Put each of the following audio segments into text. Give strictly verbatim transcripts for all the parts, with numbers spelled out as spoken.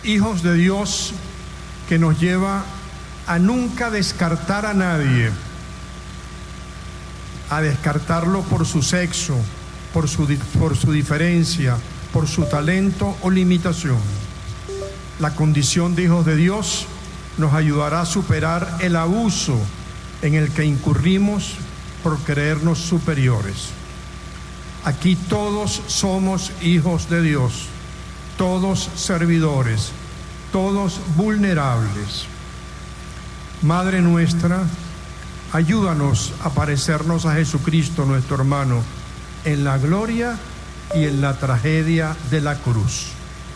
hijos de Dios que nos lleva a nunca descartar a nadie, a descartarlo por su sexo, por su, por su diferencia, por su talento o limitación. La condición de hijos de Dios nos ayudará a superar el abuso en el que incurrimos por creernos superiores. Aquí todos somos hijos de Dios, todos servidores, todos vulnerables. Madre nuestra, ayúdanos a parecernos a Jesucristo, nuestro hermano, en la gloria y en la tragedia de la cruz.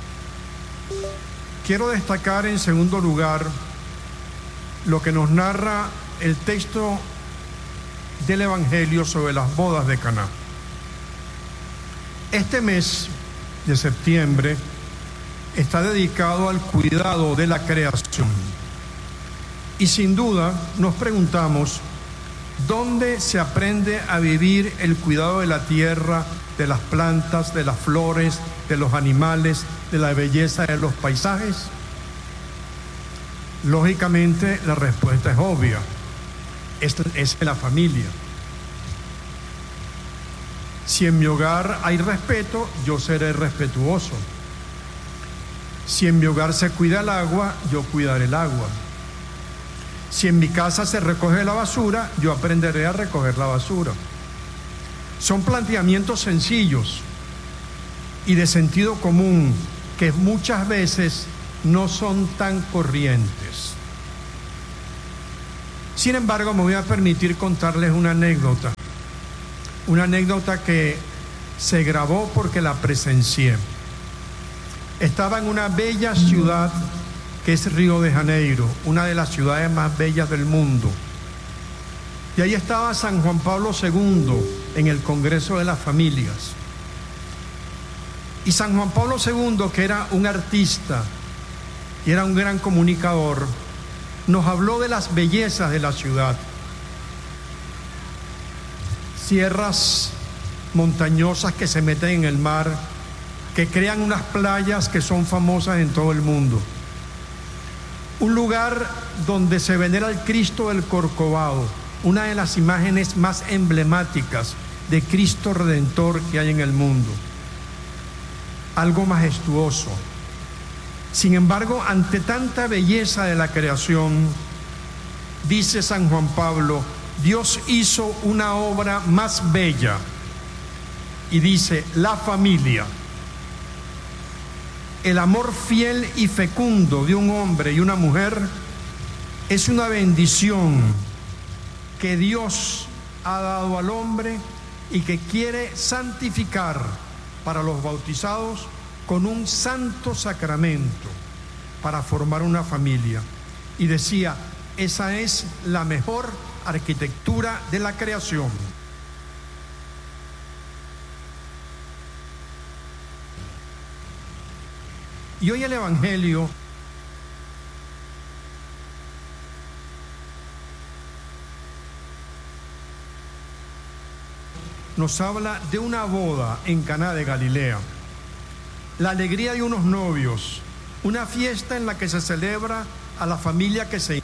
Quiero destacar en segundo lugar lo que nos narra el texto del Evangelio sobre las bodas de Caná. Este mes de septiembre está dedicado al cuidado de la creación. Y sin duda nos preguntamos, ¿dónde se aprende a vivir el cuidado de la tierra, de las plantas, de las flores, de los animales, de la belleza de los paisajes? Lógicamente la respuesta es obvia, es, es la familia. Si en mi hogar hay respeto, yo seré respetuoso. Si en mi hogar se cuida el agua, yo cuidaré el agua. Si en mi casa se recoge la basura, yo aprenderé a recoger la basura. Son planteamientos sencillos y de sentido común que muchas veces no son tan corrientes. Sin embargo, me voy a permitir contarles una anécdota. Una anécdota que se grabó porque la presencié. Estaba en una bella ciudad que es Río de Janeiro, una de las ciudades más bellas del mundo. Y ahí estaba San Juan Pablo segundo en el Congreso de las Familias. Y San Juan Pablo segundo, que era un artista y era un gran comunicador, nos habló de las bellezas de la ciudad. Sierras montañosas que se meten en el mar, que crean unas playas que son famosas en todo el mundo. Un lugar donde se venera al Cristo del Corcovado, una de las imágenes más emblemáticas de Cristo Redentor que hay en el mundo. Algo majestuoso. Sin embargo, ante tanta belleza de la creación, dice San Juan Pablo, Dios hizo una obra más bella y dice, la familia. El amor fiel y fecundo de un hombre y una mujer es una bendición que Dios ha dado al hombre y que quiere santificar para los bautizados con un santo sacramento para formar una familia. Y decía, esa es la mejor arquitectura de la creación. Y hoy el Evangelio nos habla de una boda en Caná de Galilea, la alegría de unos novios, una fiesta en la que se celebra a la familia que se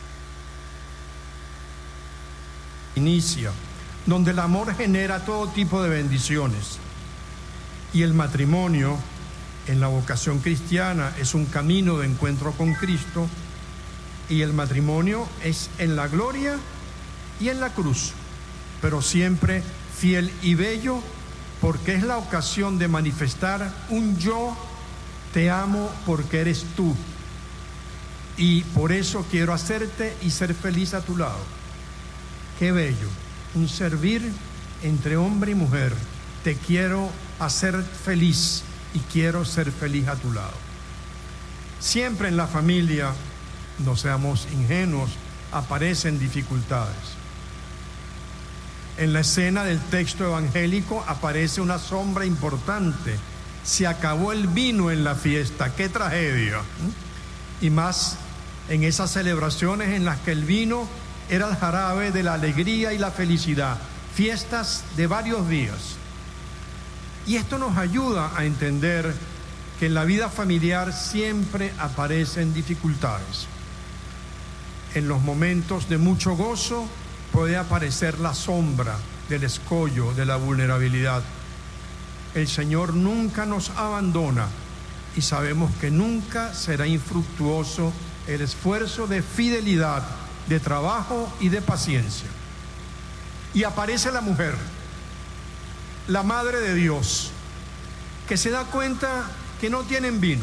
inicia, donde el amor genera todo tipo de bendiciones. Y el matrimonio, en la vocación cristiana, es un camino de encuentro con Cristo, y el matrimonio es en la gloria y en la cruz, pero siempre fiel y bello, porque es la ocasión de manifestar un yo te amo porque eres tú, y por eso quiero hacerte y ser feliz a tu lado. Qué bello, un servir entre hombre y mujer. Te quiero hacer feliz y quiero ser feliz a tu lado. Siempre en la familia, no seamos ingenuos, aparecen dificultades. En la escena del texto evangélico aparece una sombra importante. Se acabó el vino en la fiesta, qué tragedia. Y más en esas celebraciones en las que el vino era el jarabe de la alegría y la felicidad, fiestas de varios días. Y esto nos ayuda a entender que en la vida familiar siempre aparecen dificultades. En los momentos de mucho gozo puede aparecer la sombra del escollo, de la vulnerabilidad. El Señor nunca nos abandona y sabemos que nunca será infructuoso el esfuerzo de fidelidad, de trabajo y de paciencia. Y aparece la mujer, la Madre de Dios, que se da cuenta que no tienen vino.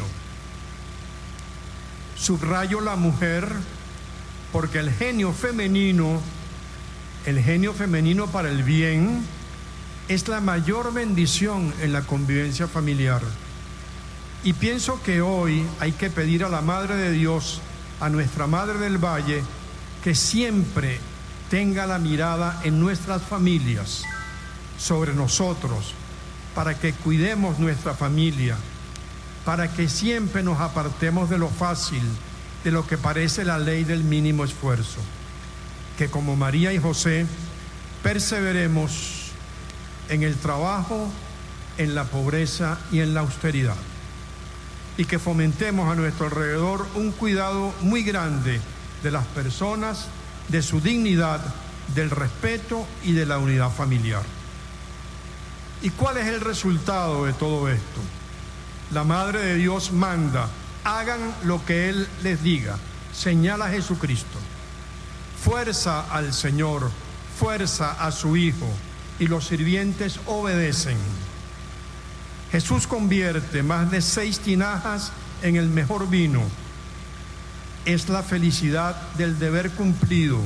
Subrayo la mujer porque el genio femenino, el genio femenino para el bien, es la mayor bendición en la convivencia familiar. Y pienso que hoy hay que pedir a la Madre de Dios, a nuestra Madre del Valle, que siempre tenga la mirada en nuestras familias, sobre nosotros, para que cuidemos nuestra familia, para que siempre nos apartemos de lo fácil, de lo que parece la ley del mínimo esfuerzo. Que como María y José perseveremos en el trabajo, en la pobreza y en la austeridad. Y que fomentemos a nuestro alrededor un cuidado muy grande de las personas, de su dignidad, del respeto y de la unidad familiar. ¿Y cuál es el resultado de todo esto? La Madre de Dios manda, hagan lo que Él les diga, señala a Jesucristo. Fuerza al Señor, fuerza a su Hijo, y los sirvientes obedecen. Jesús convierte más de seis tinajas en el mejor vino. Es la felicidad del deber cumplido.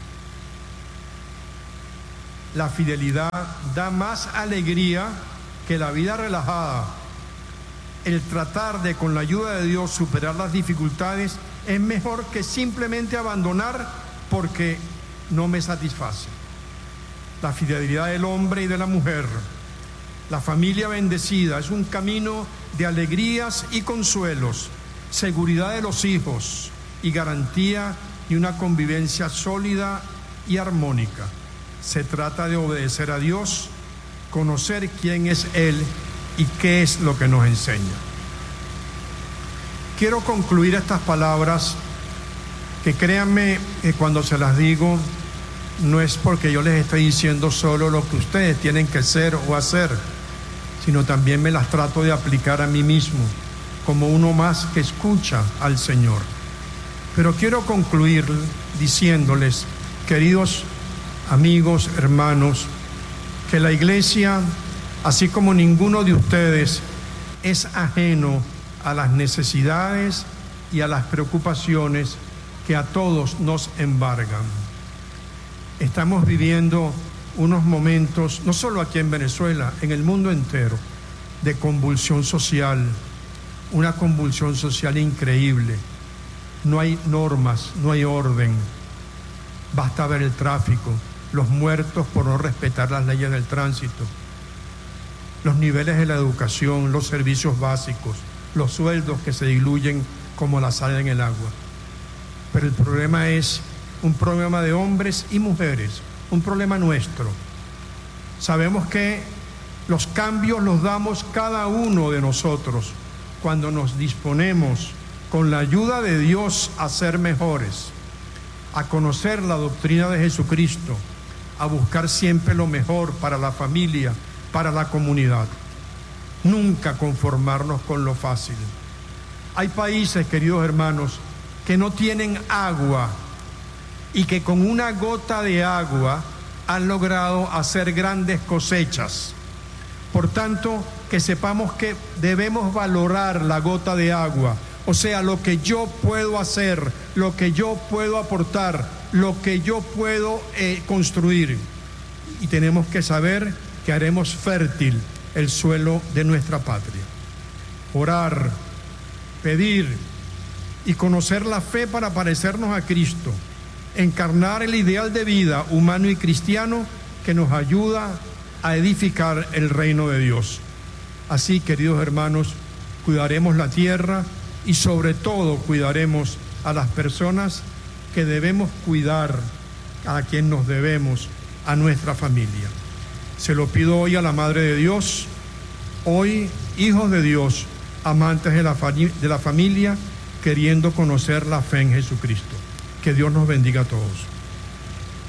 La fidelidad da más alegría que la vida relajada. El tratar de, con la ayuda de Dios, superar las dificultades es mejor que simplemente abandonar porque no me satisface. La fidelidad del hombre y de la mujer, la familia bendecida, es un camino de alegrías y consuelos, seguridad de los hijos y garantía de una convivencia sólida y armónica. Se trata de obedecer a Dios, conocer quién es Él y qué es lo que nos enseña. Quiero concluir estas palabras, que créanme que cuando se las digo no es porque yo les estoy diciendo solo lo que ustedes tienen que ser o hacer, sino también me las trato de aplicar a mí mismo, como uno más que escucha al Señor. Pero quiero concluir diciéndoles, queridos amigos, hermanos, que la Iglesia, así como ninguno de ustedes, es ajeno a las necesidades y a las preocupaciones que a todos nos embargan. Estamos viviendo unos momentos, no solo aquí en Venezuela, en el mundo entero, de convulsión social, una convulsión social increíble. No hay normas, no hay orden. Basta ver el tráfico, los muertos por no respetar las leyes del tránsito, los niveles de la educación, los servicios básicos, los sueldos que se diluyen como la sal en el agua. Pero el problema es un problema de hombres y mujeres, un problema nuestro. Sabemos que los cambios los damos cada uno de nosotros cuando nos disponemos con la ayuda de Dios a ser mejores, a conocer la doctrina de Jesucristo, a buscar siempre lo mejor para la familia, para la comunidad. Nunca conformarnos con lo fácil. Hay países, queridos hermanos, que no tienen agua y que con una gota de agua han logrado hacer grandes cosechas. Por tanto, que sepamos que debemos valorar la gota de agua, o sea, lo que yo puedo hacer, lo que yo puedo aportar, lo que yo puedo eh, construir. Y tenemos que saber que haremos fértil el suelo de nuestra patria. Orar, pedir y conocer la fe para parecernos a Cristo, encarnar el ideal de vida humano y cristiano que nos ayuda a edificar el reino de Dios. Así, queridos hermanos, cuidaremos la tierra y sobre todo cuidaremos a las personas que debemos cuidar, a quien nos debemos, a nuestra familia. Se lo pido hoy a la Madre de Dios, hoy, hijos de Dios, amantes de la, de la familia, queriendo conocer la fe en Jesucristo. Que Dios nos bendiga a todos.